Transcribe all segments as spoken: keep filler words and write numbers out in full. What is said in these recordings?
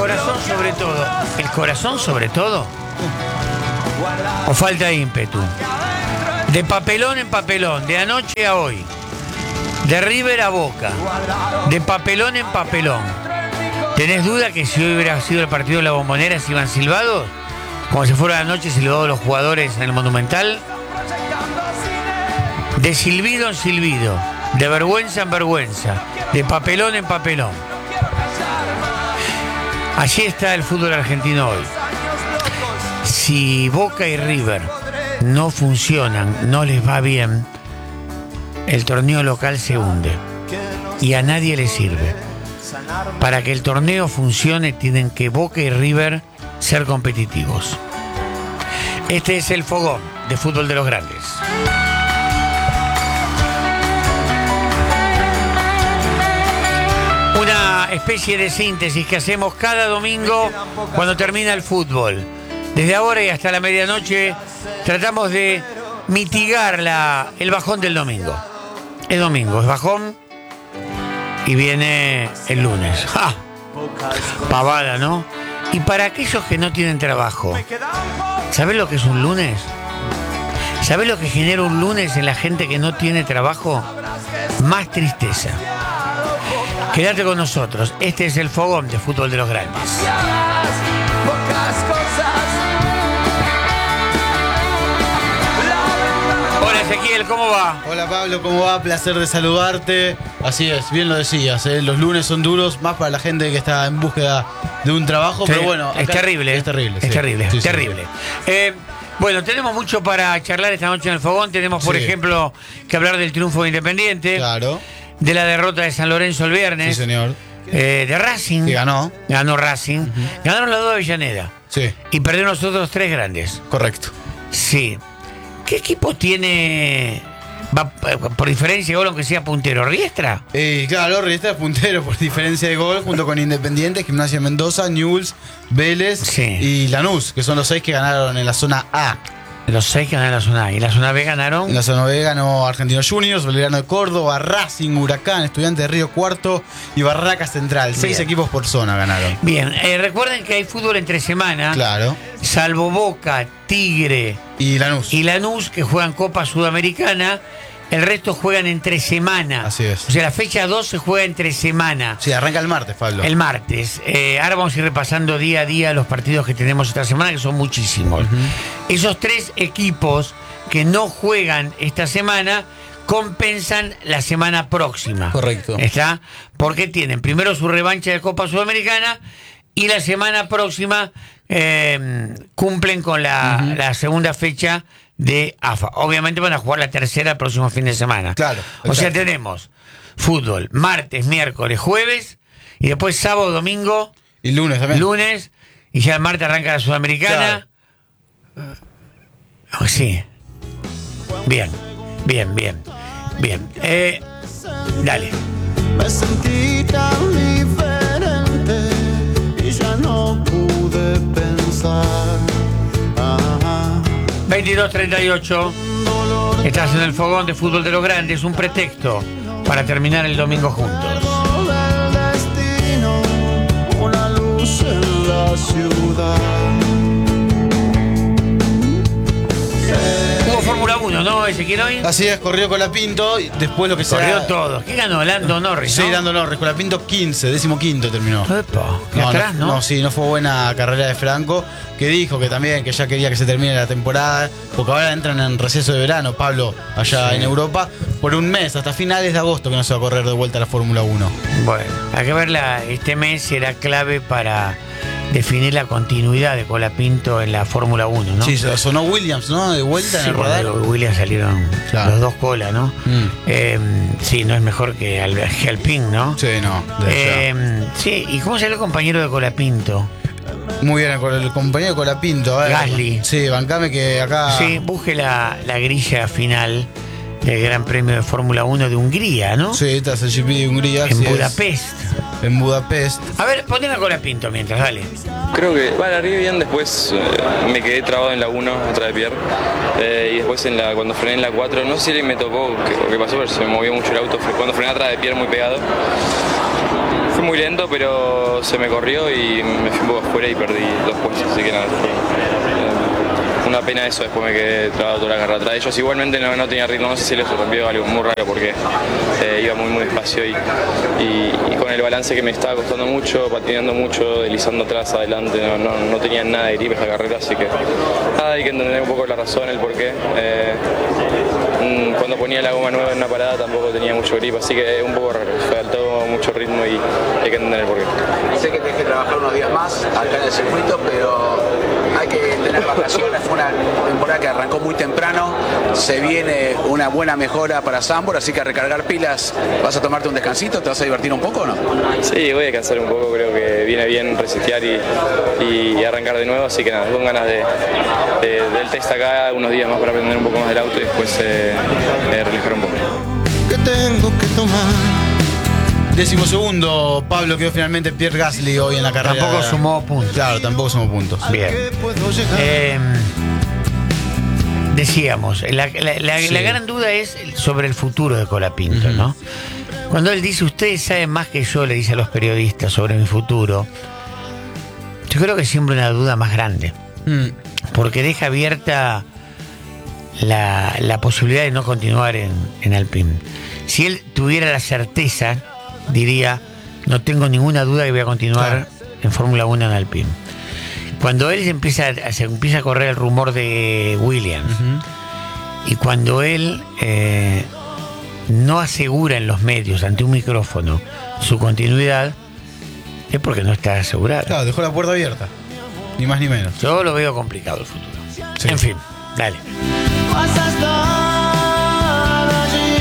corazón sobre todo. ¿El corazón sobre todo? ¿O falta ímpetu? De papelón en papelón, de anoche a hoy. De River a Boca. De papelón en papelón. ¿Tenés duda que si hoy hubiera sido el partido de la Bombonera se iban silbados? Como si fuera la noche silbados los jugadores en el Monumental. De silbido en silbido. De vergüenza en vergüenza. De papelón en papelón. Allí está el fútbol argentino hoy. Si Boca y River no funcionan, no les va bien, el torneo local se hunde y a nadie le sirve. Para que el torneo funcione tienen que Boca y River ser competitivos. Este es el fogón de fútbol de los grandes. Una especie de síntesis que hacemos cada domingo cuando termina el fútbol. Desde ahora y hasta la medianoche tratamos de mitigar la, el bajón del domingo. Es domingo, es bajón y viene el lunes. ¡Ja! Pavada, ¿no? Y para aquellos que no tienen trabajo, ¿sabés lo que es un lunes? ¿Sabés lo que genera un lunes en la gente que no tiene trabajo? Más tristeza. Quédate con nosotros. Este es el fogón de fútbol de los grandes. Hola Ezequiel, ¿cómo va? Hola Pablo, ¿cómo va? Placer de saludarte. Así es, bien lo decías, ¿eh? Los lunes son duros, más para la gente que está en búsqueda de un trabajo, sí, pero bueno. Es terrible. Es terrible. Es sí. terrible, sí, terrible. Sí. Eh, bueno, tenemos mucho para charlar esta noche en el fogón. Tenemos, por sí. ejemplo, que hablar del triunfo de Independiente. Claro. De la derrota de San Lorenzo el viernes. Sí, señor. Eh, de Racing. Que ganó. Ganó Racing. Uh-huh. Ganaron las dos de Avellaneda. Sí. Y perdieron los otros tres grandes. Correcto. Sí. ¿Qué equipo tiene, va por diferencia de gol, aunque sea puntero? ¿Riestra? Eh, claro, Riestra es puntero por diferencia de gol, junto con Independiente, Gimnasia Mendoza, Newell's, Vélez sí. y Lanús, que son los seis que ganaron en la zona A. Los seis que ganaron en la zona A. ¿Y en la zona B ganaron? En la zona B ganó Argentinos Juniors, Belgrano de Córdoba, Racing, Huracán, Estudiantes de Río Cuarto y Barracas Central. Seis Bien. equipos por zona ganaron. Bien, eh, recuerden que hay fútbol entre semana. Claro. Salvo Boca, Tigre y Lanús. Y Lanús, que juegan Copa Sudamericana. El resto juegan entre semana. Así es. O sea, la fecha dos se juega entre semana. Sí, arranca el martes, Pablo. El martes. Eh, ahora vamos a ir repasando día a día los partidos que tenemos esta semana, que son muchísimos. Uh-huh. Esos tres equipos que no juegan esta semana compensan la semana próxima. Correcto. ¿Está? Porque tienen primero su revancha de Copa Sudamericana y la semana próxima eh, cumplen con la, uh-huh. la segunda fecha de A F A. Obviamente van a jugar la tercera el próximo fin de semana. Claro. O exacto. sea, tenemos fútbol martes, miércoles, jueves y después sábado, domingo y lunes también. Lunes y ya el martes arranca la Sudamericana. Claro. Oh, sí. Bien, bien, bien, bien. Eh, dale. Me sentí tan diferente y ya no pude pensar. veintidós treinta y ocho. Estás en el fogón de fútbol de los grandes, un pretexto para terminar el domingo juntos. Una luz en la ciudad. Hubo Fórmula uno, ¿no, Ezequiel, hoy? Así es, corrió Colapinto, después lo que se corrió todo. ¿Qué ganó? Lando Norris, Sí, ¿no? Lando Norris, Colapinto quince, décimo quinto terminó. Epa, no, atrás, no, ¿no? no, sí, no fue buena carrera de Franco, que dijo que también que ya quería que se termine la temporada, porque ahora entran en receso de verano, Pablo, allá sí. en Europa, por un mes, hasta finales de agosto que no se va a correr de vuelta la Fórmula uno. Bueno, hay que verla, este mes será clave para definir la continuidad de Colapinto en la Fórmula uno, ¿no? Sí, sonó Williams, ¿no? De vuelta sí, en el radar. Williams salieron claro. los dos colas, ¿no? Mm. Eh, sí, no es mejor que Al Alpine, ¿no? Sí, no. Eh, sí, ¿y cómo salió el compañero de Colapinto? Muy bien, el compañero de Colapinto. A ver. Gasly. Sí, bancame que acá... Sí, busque la, la grilla final del Gran Premio de Fórmula uno de Hungría, ¿no? Sí, tras el G P de Hungría. En Budapest. Es. En Budapest. A ver, poneme a Colapinto mientras, dale. Creo que, bueno, arriba bien, después eh, me quedé trabado en la uno, otra de Pierre. Eh, y después en la, cuando frené en la cuatro, no sé si me tocó o qué, qué pasó, pero se me movió mucho el auto. Cuando frené atrás de Pierre muy pegado. Fue fui muy lento, pero se me corrió y me fui un poco afuera y perdí dos puestos, así que nada, fue eh, una pena eso, después me quedé trabado toda la carrera atrás. Ellos igualmente no, no tenían ritmo, no sé si les rompió algo muy raro porque eh, iba muy muy despacio y, y, y con el balance que me estaba costando mucho, patinando mucho, deslizando atrás, adelante, no, no, no tenían nada de grip esa carrera, así que nada, hay que entender un poco la razón, el porqué. Eh, cuando ponía la goma nueva en una parada tampoco tenía mucho grip, así que un poco raro, faltó mucho ritmo y hay que entender el porqué. Sé que tenés que trabajar unos días más acá en el circuito, pero hay que tener vacaciones. Fue una temporada que arrancó muy temprano, se viene una buena mejora para Zandvoort, así que a recargar pilas. ¿Vas a tomarte un descansito? ¿Te vas a divertir un poco o no? Sí, voy a descansar un poco, creo que viene bien resistear y, y, y arrancar de nuevo, así que nada, con ganas de, de, del test acá, unos días más para aprender un poco más del auto y después eh, eh, relajar un poco. que tengo que tomar. Décimo segundo, Pablo, quedó finalmente Pierre Gasly hoy en la carrera. Tampoco sumó puntos. Claro, tampoco sumó puntos. Bien. ¿Qué puedo llegar? Eh, decíamos, la, la, la, Sí. la gran duda es sobre el futuro de Colapinto, Ujú. ¿no? Cuando él dice, ustedes saben más que yo, le dice a los periodistas sobre mi futuro, yo creo que siempre una duda más grande, Mm. porque deja abierta la, la posibilidad de no continuar en, en Alpine. Si él tuviera la certeza, diría, no tengo ninguna duda que voy a continuar Claro. en Fórmula uno en Alpine. Cuando él se empieza, a- se empieza a correr el rumor de Williams, Ujú. y cuando él eh, no asegura en los medios, ante un micrófono, su continuidad, es porque no está asegurado. Claro, dejó la puerta abierta. Ni más ni menos. Yo lo veo complicado el futuro. Sí. En fin, dale. Vas a estar allí.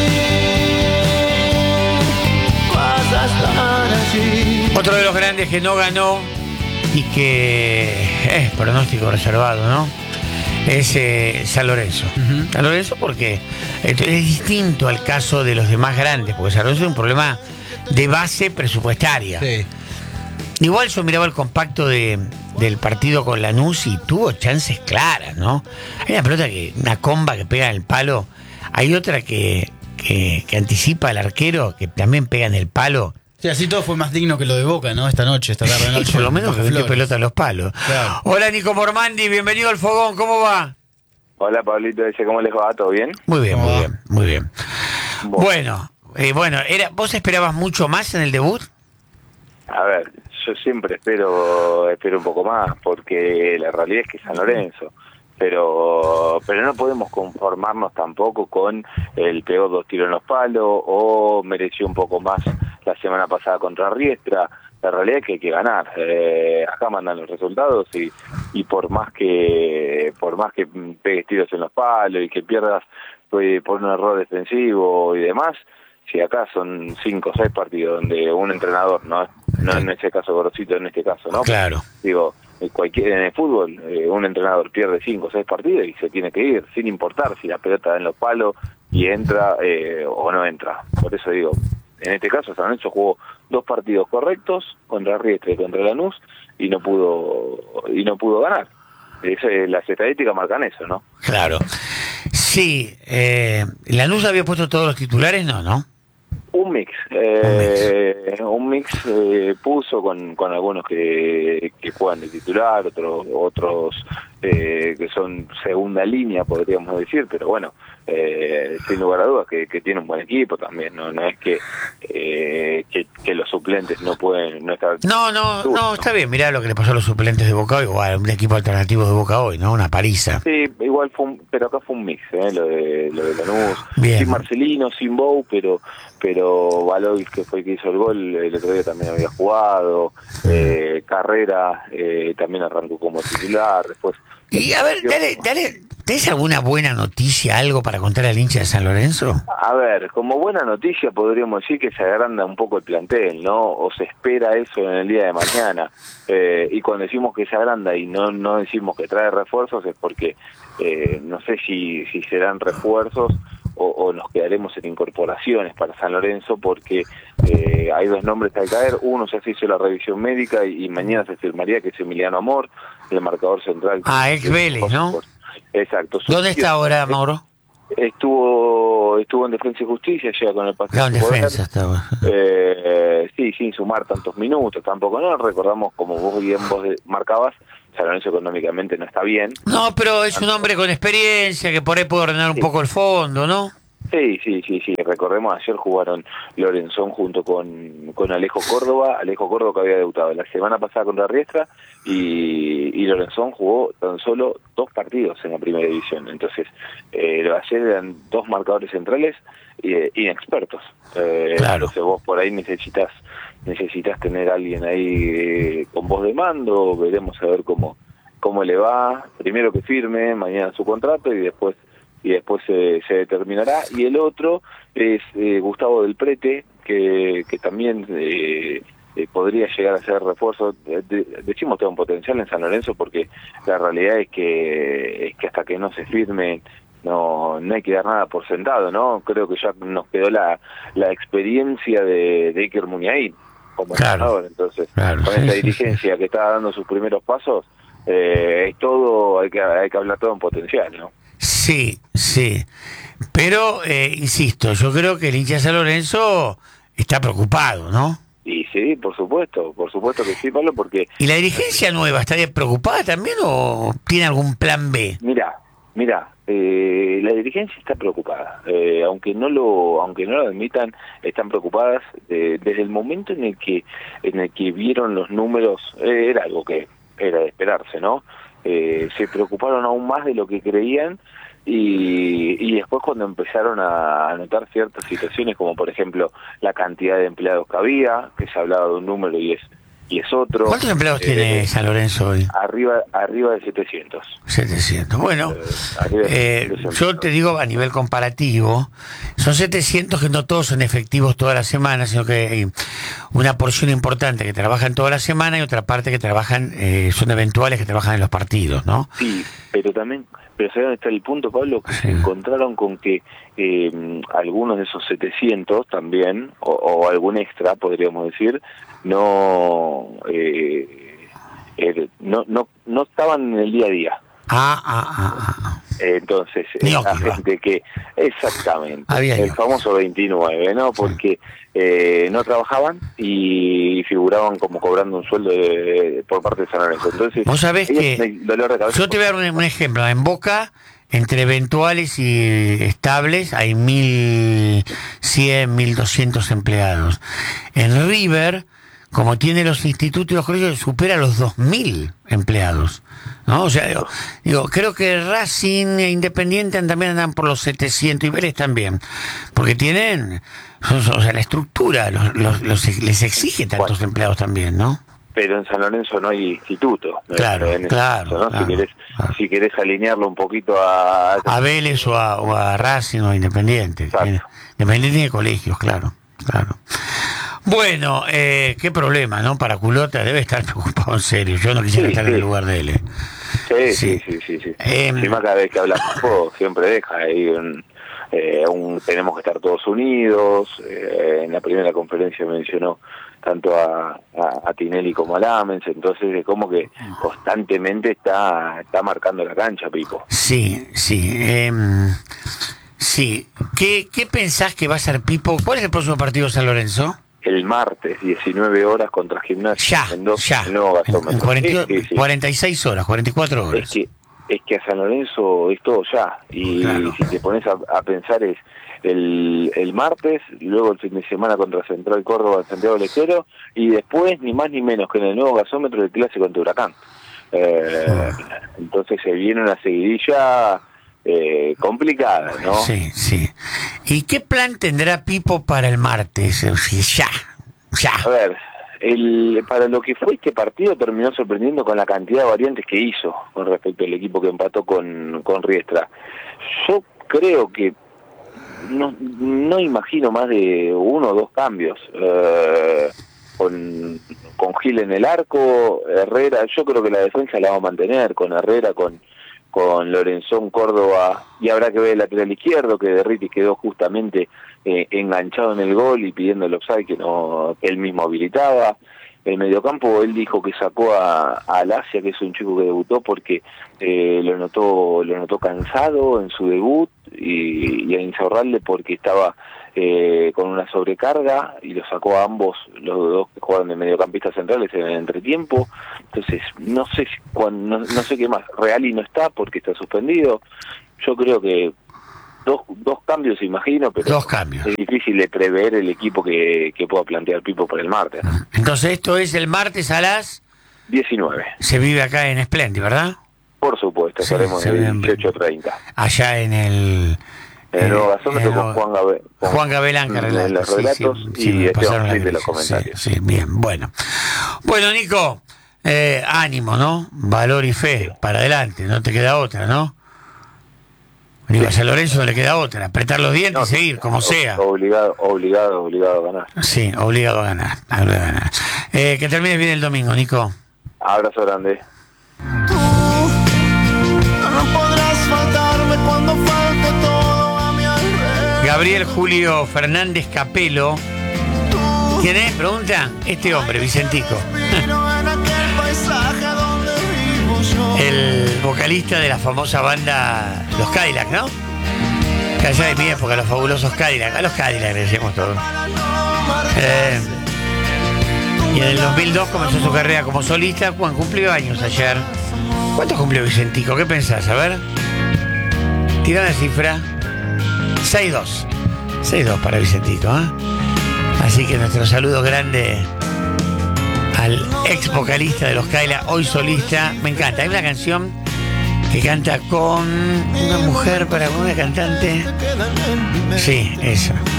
Vas a estar allí. Otro de los grandes que no ganó y que es pronóstico reservado, ¿no? Es eh, San Lorenzo. Ujú. San Lorenzo porque esto es distinto al caso de los demás grandes, porque San Lorenzo es un problema de base presupuestaria. Sí. Igual yo miraba el compacto de, del partido con Lanús y tuvo chances claras, ¿no? Hay una pelota que, una comba que pega en el palo, hay otra que, que, que anticipa al arquero, que también pega en el palo. Sí, así todo fue más digno que lo de Boca, ¿no? Esta noche, esta tarde noche. Por lo menos que metió Flores. pelota en los palos. Claro. Hola Nico Mormandi, bienvenido al Fogón, ¿cómo va? Hola Pablito, ¿cómo les va? ¿Todo bien? Muy bien, ¿Cómo muy va? bien, muy bien. Bueno, eh, bueno, era, ¿vos esperabas mucho más en el debut? A ver, yo siempre espero espero un poco más, porque la realidad es que San Lorenzo, pero pero no podemos conformarnos tampoco con el pegó dos tiros en los palos o mereció un poco más la semana pasada contra Riestra. La realidad es que hay que ganar. Eh, acá mandan los resultados y, y por más que por más que pegues tiros en los palos y que pierdas pues, por un error defensivo y demás, si acá son cinco o seis partidos donde un entrenador, no no en ese caso Gorosito, en este caso, ¿no? Claro. Digo, en cualquier en el fútbol, eh, un entrenador pierde cinco o seis partidos y se tiene que ir, sin importar si la pelota da en los palos y entra eh, o no entra. Por eso digo, en este caso San Lorenzo jugó dos partidos correctos contra Riestra y contra Lanús y no pudo y no pudo ganar. Eso, eh, las estadísticas marcan eso, ¿no? Claro. Sí, eh, ¿Lanús había puesto todos los titulares? No, ¿no? Un mix, eh, un mix eh, puso con, con algunos que, que juegan de titular, otros otros eh, que son segunda línea, podríamos decir, pero bueno, eh, sin lugar a dudas que, que tiene un buen equipo también, no no es que, eh, que que los suplentes no pueden no estar. No, no, no, está bien, mirá lo que le pasó a los suplentes de Boca hoy, igual, un equipo alternativo de Boca hoy, ¿no? Una paliza. Sí, igual fue un, pero acá fue un mix, ¿eh? lo de lo de Lanús, Bien. sin Marcelino, sin Bou, pero pero Balois, que fue el que hizo el gol, el otro día también había jugado, eh, Carrera eh, también arrancó como titular, después... Y a ver, dale, dale, ¿tenés alguna buena noticia, algo para contar al hincha de San Lorenzo? A ver, como buena noticia podríamos decir que se agranda un poco el plantel, ¿no? O se espera eso en el día de mañana. Eh, y cuando decimos que se agranda y no no decimos que trae refuerzos es porque eh, no sé si, si serán refuerzos o, o nos quedaremos en incorporaciones para San Lorenzo, porque eh, hay dos nombres al caer. Uno ya se hizo la revisión médica y, y mañana se firmaría, que es Emiliano Amor, el marcador central. Ah, ex Vélez, ¿no? Exacto. ¿Dónde está ahora, Mauro? Estuvo estuvo en Defensa y Justicia, llega con el pase. No, en defensa estaba. Eh, sí, sin sumar tantos minutos, tampoco, no, recordamos como vos bien vos marcabas, San Lorenzo económicamente no está bien. No, pero es un hombre con experiencia que por ahí puede ordenar un Sí. poco el fondo, ¿no? Sí, sí, sí, sí, recordemos, ayer jugaron Lorenzón junto con, con Alejo Córdoba, Alejo Córdoba que había debutado la semana pasada contra Riestra, y, y Lorenzón jugó tan solo dos partidos en la primera división, entonces eh, ayer eran dos marcadores centrales eh, inexpertos, eh, Claro. entonces vos por ahí necesitas necesitas tener a alguien ahí eh, con voz de mando, veremos a ver cómo, cómo le va, primero que firme mañana su contrato y después y después se, se determinará. Y el otro es eh, Gustavo del Prete, que, que también eh, eh, podría llegar a ser refuerzo. De, de, decimos todo un potencial en San Lorenzo porque la realidad es que es que hasta que no se firme no no hay que dar nada por sentado, ¿no? Creo que ya nos quedó la, la experiencia de, de Iker Muniain como Claro. entrenador. Entonces, Claro, con sí, esta sí, dirigencia sí. que está dando sus primeros pasos, eh, es todo, hay que, hay que hablar todo en potencial, ¿no? Sí, sí. Pero, eh, insisto, yo creo que el hincha de San Lorenzo está preocupado, ¿no? Y sí, por supuesto, por supuesto que sí, Pablo, porque ¿Y la dirigencia nueva estaría preocupada también o tiene algún plan B? mira, mira, eh, la dirigencia está preocupada, eh, aunque no lo, aunque no lo admitan, están preocupadas eh, desde el momento en el que, en el que vieron los números, eh, era algo que era de esperarse, ¿no? Eh, se preocuparon aún más de lo que creían. Y, y después cuando empezaron a, a notar ciertas situaciones, como por ejemplo la cantidad de empleados que había, que se hablaba de un número y es y es otro. ¿Cuántos empleados eh, tiene San Lorenzo hoy? Arriba arriba de setecientos. setecientos. Bueno, Eh, arriba de eh, setecientos. yo te digo a nivel comparativo, son setecientos que no todos son efectivos toda la semana, sino que hay una porción importante que trabajan toda la semana y otra parte que trabajan, eh, son eventuales que trabajan en los partidos, ¿no? Sí, pero también, pero ¿sabes dónde está el punto, Pablo? Que Sí. se encontraron con que eh, algunos de esos setecientos también, o, o algún extra, podríamos decir, no, eh, eh, no, no, no estaban en el día a día. Ah, ah, ah, ah. Eh, Entonces, Gnocchi, la va. gente que, exactamente, Había el gnocchi. famoso veintinueve, ¿no? Porque eh, no trabajaban y figuraban como cobrando un sueldo de- por parte de San Lorenzo. Entonces, Vos sabés ellos que tienen dolor de cabeza. yo te voy a dar un, un ejemplo. En Boca, entre eventuales y estables, hay mil cien, mil doscientos empleados. En River, como tiene los institutos y los colegios, supera los dos mil empleados. ¿No? O sea, digo, digo, creo que Racing e Independiente también andan por los setecientos y Vélez también. Porque tienen, o sea, la estructura los, los- los- les exige tantos Bueno. empleados también, ¿no? Pero en San Lorenzo no hay instituto. Claro, En ese claro, caso, ¿no? claro, si querés, claro. si querés alinearlo un poquito a... A Vélez o a, o a Racing o a Independiente. Exacto. Independiente tiene colegios, claro, claro. Bueno, eh, qué problema, ¿no? Para Culota debe estar preocupado en serio. Yo no quisiera Sí, estar sí. en el lugar de él. eh. Sí, Sí. sí, sí, sí. sí. Em. Encima cada vez que habla Papo, siempre deja ahí un, eh, un- tenemos que estar todos unidos. Eh, en la primera conferencia mencionó tanto a, a, a Tinelli como a Lamens, entonces es como que constantemente está, está marcando la cancha, Pipo. Sí, sí. em, sí. ¿Qué, ¿Qué pensás que va a ser Pipo? ¿Cuál es el próximo partido de San Lorenzo? El martes, diecinueve horas contra Gimnasia. Ya, Mendoza, ya. el nuevo En, gasómetro. en cuarenta Sí, sí, sí. cuarenta y seis horas, cuarenta y cuatro Es horas. que, es que a San Lorenzo es todo ya. Y Claro. si te pones a, a pensar es el, el martes, luego el fin de semana contra Central Córdoba en Santiago del Estero, y después ni más ni menos que en el nuevo gasómetro del clásico ante Huracán. Eh, entonces se viene una seguidilla eh, complicada, ¿no? Sí, sí. ¿Y qué plan tendrá Pipo para el martes? O sea, ya, ya. A ver, el, para lo que fue este partido terminó sorprendiendo con la cantidad de variantes que hizo con respecto al equipo que empató con, con Riestra. Yo creo que no, no imagino más de uno o dos cambios. Eh, con, con Gil en el arco, Herrera, yo creo que la defensa la va a mantener con Herrera, con con Lorenzón, Córdoba, y habrá que ver el lateral izquierdo, que Derriti quedó justamente eh, enganchado en el gol y pidiendo el offside que no que él mismo habilitaba. el mediocampo, él dijo que sacó a, a Alasia, que es un chico que debutó, porque eh, lo notó lo notó cansado en su debut, y, y a Insaurralde porque estaba eh, con una sobrecarga, y lo sacó a ambos, los dos que jugaron de mediocampistas centrales en el entretiempo. Entonces, no sé si, cuando, no, no sé qué más. Reali no está porque está suspendido. Yo creo que dos, dos cambios, imagino, pero dos cambios. Es difícil de prever el equipo que, que pueda plantear Pipo para el martes. Entonces, esto es el martes a las diecinueve. Se vive acá en Splendid, ¿verdad? Por supuesto, Sí, estaremos se en vive el en- dieciocho treinta. Allá en el... En el nuevo gasómetro en con el- Juan Gabe- con- Juan Gabelán, que en relato, los sí, relatos, sí, sí, y me Esteban pasaron la Flick de los dirección, comentarios. Sí, sí, bien, bueno. Bueno, Nico, eh, ánimo, ¿no? Valor y fe, para adelante, no te queda otra, ¿no? Digo, a San Lorenzo no le queda otra, apretar los dientes No, y seguir, como o- sea. Obligado, obligado, obligado a ganar. Sí, obligado a ganar, obligado a ganar. Eh, que termines bien el domingo, Nico. Abrazo grande. No podrás faltarme cuando falte todo a mi alrededor. Gabriel Julio Fernández Capelo. ¿Quién es? Pregunta. Este hombre, Vicentico. Respiro en aquel paisaje donde vivo yo. El vocalista de la famosa banda Los Cadillac, ¿no? Que allá de mi época, los fabulosos Cadillac. A los Cadillac le decíamos todos. Eh, y en el dos mil dos comenzó su carrera como solista. Juan cumplió años ayer. ¿Cuántos cumplió Vicentico? ¿Qué pensás? A ver. Tira una cifra. seis dos. seis dos para Vicentico, ¿eh? Así que nuestro saludo grande al ex vocalista de los Cadillac, hoy solista. Me encanta. Hay una canción que canta con una mujer para una cantante. Sí, eso.